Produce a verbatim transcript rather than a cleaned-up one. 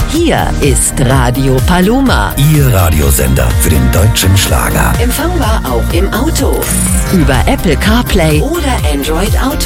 Hier ist Radio Paloma. Ihr Radiosender für den deutschen Schlager. Empfangbar auch im Auto. Über Apple CarPlay oder Android Auto.